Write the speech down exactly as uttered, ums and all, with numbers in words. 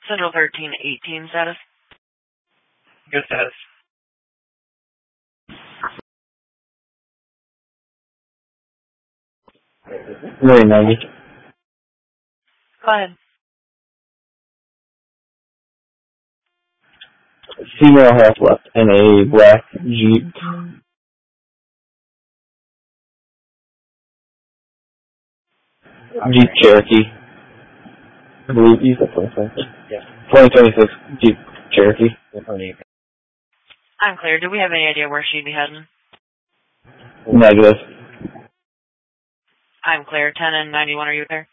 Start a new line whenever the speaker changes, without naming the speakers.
Central thirteen eighteen status.
Good status.
Very ninety.
Go ahead.
Female half left in a black Jeep. Jeep Cherokee. I believe you said twenty twenty-six.
Yeah.
twenty twenty-six Jeep Cherokee.
I'm clear. Do we have any idea where she'd be heading?
Negative.
I'm clear. ten and ninety-one, are you there?